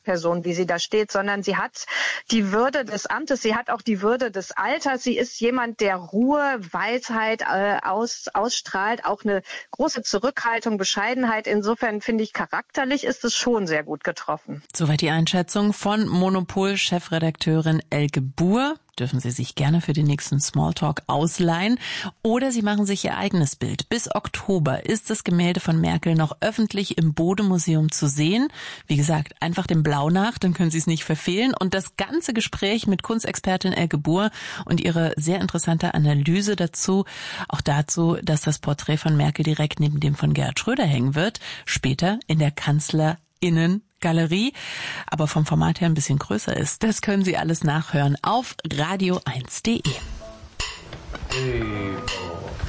Privatperson, wie sie da steht, sondern sie hat die Würde des Amtes, sie hat auch die Würde des Alters. Sie ist jemand, der Ruhe, Weisheit ausstrahlt, auch eine große Zurückhaltung, Bescheidenheit. Insofern finde ich, charakterlich ist es schon sehr gut getroffen. Soweit die Einschätzung von Monopol-Chefredakteurin Elke Buhr. Dürfen Sie sich gerne für den nächsten Smalltalk ausleihen. Oder Sie machen sich Ihr eigenes Bild. Bis Oktober ist das Gemälde von Merkel noch öffentlich im Bode-Museum zu sehen. Wie gesagt, einfach dem Blau nach, dann können Sie es nicht verfehlen. Und das ganze Gespräch mit Kunstexpertin Elke Buhr und ihre sehr interessante Analyse dazu, auch dazu, dass das Porträt von Merkel direkt neben dem von Gerhard Schröder hängen wird, später in der Kanzlerinnengalerie, aber vom Format her ein bisschen größer ist. Das können Sie alles nachhören auf radio1.de.